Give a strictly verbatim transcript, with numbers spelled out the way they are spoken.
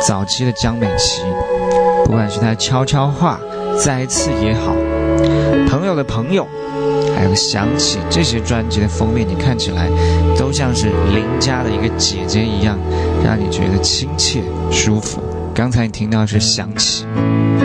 早期的江美琪，不管是她的悄悄话、再一次也好，朋友的朋友，还有想起，这些专辑的封面，你看起来都像是邻家的一个姐姐一样，让你觉得亲切舒服。刚才你听到是想起。